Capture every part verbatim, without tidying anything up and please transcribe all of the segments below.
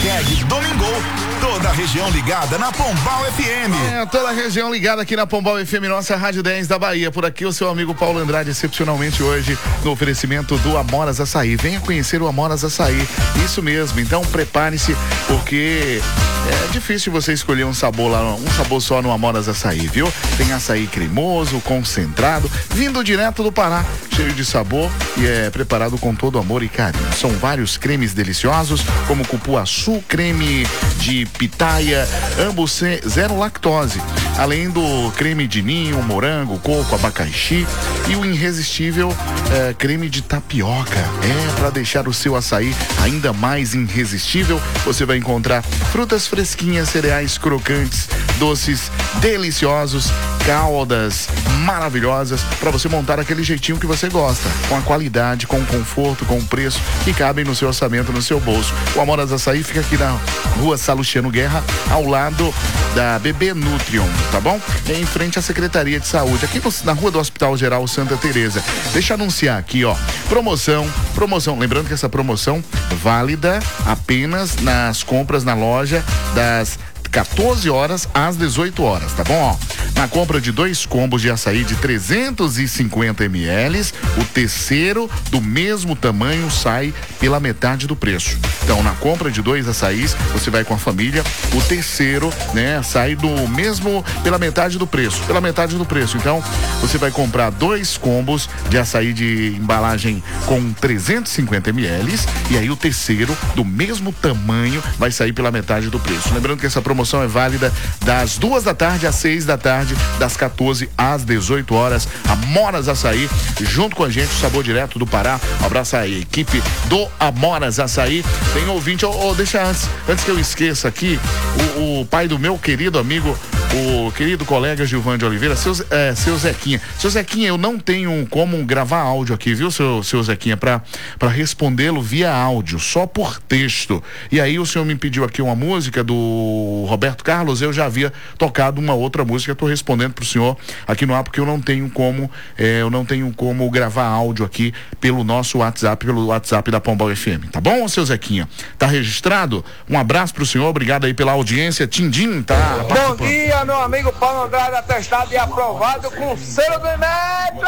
Hashtag Domingou. Toda a região ligada na Pombal F M. É, toda a região ligada aqui na Pombal F M, nossa Rádio dez da Bahia. Por aqui o seu amigo Paulo Andrade, excepcionalmente hoje, no oferecimento do Amoras Açaí. Venha conhecer o Amoras Açaí. Isso mesmo, então prepare-se, porque é difícil você escolher um sabor lá, um sabor só no Amoras Açaí, viu? Tem açaí cremoso, concentrado, vindo direto do Pará, cheio de sabor e é preparado com todo amor e carinho. São vários cremes deliciosos, como cupuaçu, creme de pitaia, ambos zero lactose, além do creme de ninho, morango, coco, abacaxi e o irresistível é, creme de tapioca. É, para deixar o seu açaí ainda mais irresistível, você vai encontrar frutas fresquinhas, cereais crocantes, doces deliciosos, caldas maravilhosas para você montar aquele jeitinho que você gosta, com a qualidade, com o conforto, com o preço que cabem no seu orçamento, no seu bolso. O Amoras Açaí fica aqui na rua Salustiano Guerra, ao lado da B B Nutrion, tá bom? Em frente à Secretaria de Saúde, aqui na rua do Hospital Geral Santa Teresa. Deixa eu anunciar aqui, ó, promoção, promoção, lembrando que essa promoção válida apenas nas compras na loja das quatorze horas às dezoito horas, tá bom? Ó, na compra de dois combos de açaí de trezentos e cinquenta mililitros, o terceiro do mesmo tamanho sai pela metade do preço. Então, na compra de dois açaís, você vai com a família, o terceiro, né, sai do mesmo, pela metade do preço, pela metade do preço. Então, você vai comprar dois combos de açaí de embalagem com trezentos e cinquenta mililitros e aí o terceiro do mesmo tamanho vai sair pela metade do preço. Lembrando que essa promoção é válida das duas da tarde às seis da tarde, das quatorze às dezoito horas. Amoras Açaí, junto com a gente, o sabor direto do Pará. Um abraço aí, equipe do Amoras Açaí. Tem ouvinte, oh, oh, deixa antes, antes que eu esqueça aqui, o, o pai do meu querido amigo, o querido colega Gilvan de Oliveira, seu, é, seu Zequinha. Seu Zequinha, eu não tenho como gravar áudio aqui, viu, seu, seu Zequinha, pra, pra respondê-lo via áudio, só por texto. E aí o senhor me pediu aqui uma música do Roberto Carlos, eu já havia tocado uma outra música, estou respondendo pro senhor aqui no ar, porque eu não tenho como, é, eu não tenho como gravar áudio aqui pelo nosso WhatsApp, pelo WhatsApp da Pombal F M, tá bom, seu Zequinha? Tá registrado? Um abraço pro senhor, obrigado aí pela audiência. Tindim, tá? Bom dia, meu amigo Paulo Andrade, atestado e aprovado com selo do metro!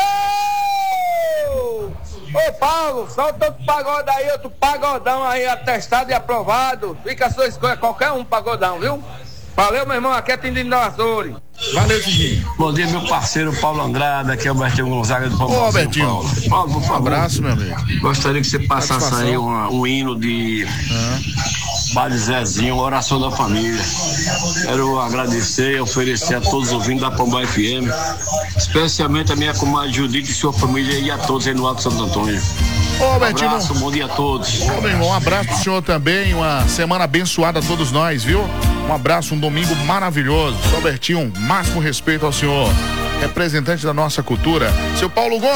Ô Paulo, solta outro pagode aí, outro pagodão aí, atestado e aprovado. Fica a sua escolha, qualquer um pagodão, viu? Valeu, meu irmão, aqui é Tindim da Açores. Valeu, Tindim. Bom dia, meu parceiro Paulo Andrade, aqui é o Albertinho Gonzaga do Paulo. Ô, Albertinho. Paulo, Paulo, por favor. Um abraço, meu amigo. Gostaria que você passasse aí uma, um hino de Padre Zezinho, Oração da Família. Quero agradecer e oferecer a todos os ouvintes da Pombal F M, especialmente a minha comadre Judite e sua família e a todos aí no Alto Santo Antônio. Ô, um Betinho, abraço, bom dia a todos. Ô, meu irmão, um abraço pro senhor também, uma semana abençoada a todos nós, viu? Um abraço, um domingo maravilhoso. Seu Albertinho, máximo respeito ao senhor, representante da nossa cultura. Seu Paulo Gomes.